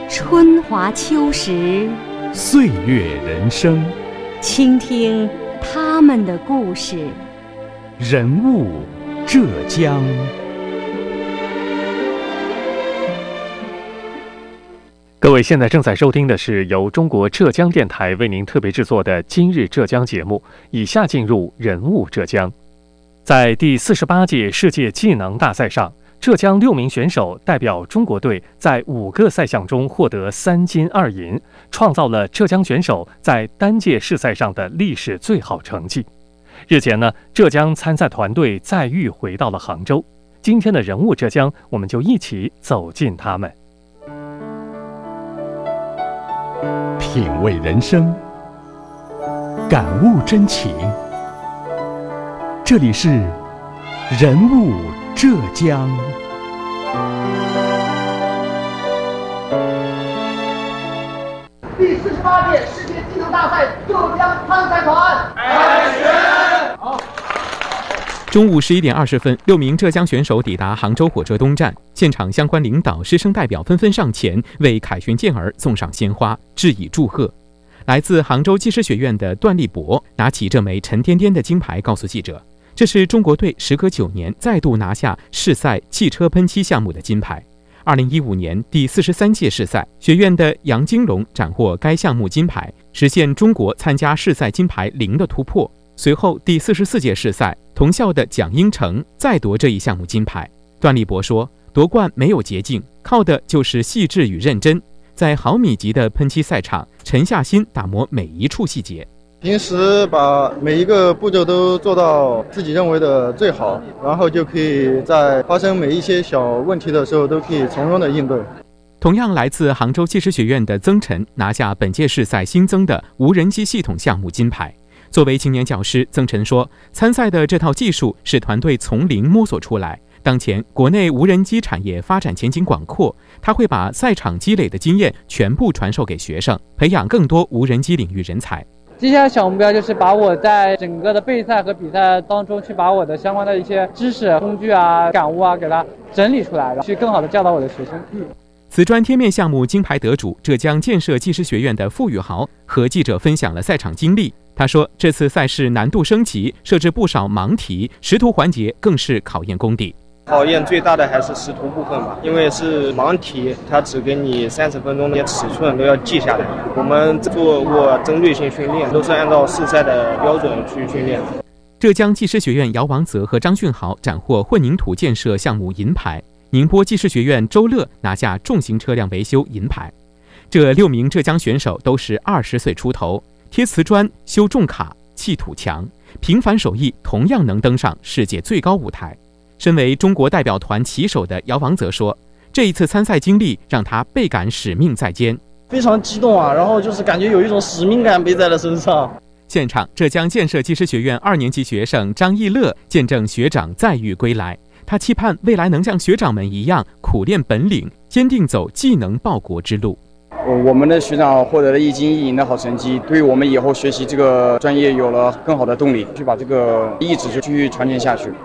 春华秋实， 岁月人生， 倾听他们的故事。 人物浙江。各位现在正在收听的是由中国浙江电台为您特别制作的今日浙江节目，以下进入人物浙江。在第48届世界技能大赛上，浙江6名选手代表中国队在5个赛项中获得3金2银，创造了浙江选手在单届世赛上的历史最好成绩。日前呢，浙江参赛团队再遇回到了杭州。今天的人物浙江，我们就一起走进他们， 品味人生，感悟真情。这里是人物浙江。 第48届世界技能大赛浙江参赛团开选。好。 中午11点20分，6名浙江选手抵达杭州火车东站，现场相关领导、师生代表纷纷上前为凯旋健儿送上鲜花，致以祝贺。来自杭州技师学院的段立博拿起这枚沉甸甸的金牌，告诉记者，这是中国队时隔9年再度拿下世赛汽车喷漆项目的金牌。2015年第43届世赛，学院的杨金龙斩获该项目金牌，实现中国参加世赛金牌0的突破。随后第44届世赛，同校的蒋英成再夺这一项目金牌。段立博说，夺冠没有捷径，靠的就是细致与认真。在毫米级的喷漆赛场，沉下心打磨每一处细节。 平时把每一个步骤都做到自己认为的最好，然后就可以在发生每一些小问题的时候都可以从容的应对。 同样来自杭州技师学院的曾晨拿下本届世赛新增的无人机系统项目金牌。作为青年教师，曾晨说，参赛的这套技术是团队从零摸索出来。当前国内无人机产业发展前景广阔，他会把赛场积累的经验全部传授给学生，培养更多无人机领域人才。 接下来小目标就是把我在整个的备赛和比赛当中去把我的相关的一些知识、工具啊、感悟啊给它整理出来，然后去更好的教导我的学生。 瓷砖贴面项目金牌得主浙江建设技师学院的傅宇豪和记者分享了赛场经历。他说，这次赛事难度升级，设置不少盲题，识图环节更是考验功底。 考验最大的还是识图部分吧，因为是盲题，它只给你30分钟，那些尺寸都要记下来。我们做过针对性训练，都是按照世赛的标准去训练。 浙江技师学院姚王泽和张俊豪斩获混凝土建设项目银牌，宁波技师学院周乐拿下重型车辆维修银牌。这6名浙江选手都是20岁出头，贴瓷砖、修重卡、砌土墙，平凡手艺同样能登上世界最高舞台。身为中国代表团旗手的姚王泽说，这一次参赛经历让他倍感使命在肩， 非常激动啊，然后就是感觉有一种使命感背在了身上。 现场，浙江建设技师学院2年级学生张义乐见证学长再遇归来，他期盼未来能像学长们一样苦练本领，坚定走技能报国之路。 我们的学长获得了1金1银的好成绩，对于我们以后学习这个专业有了更好的动力，去把这个意志就继续传承下去。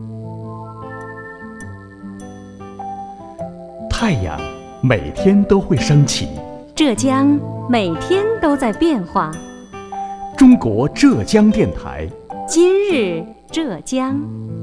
太阳每天都会升起， 浙江每天都在变化。 中国浙江电台， 今日浙江。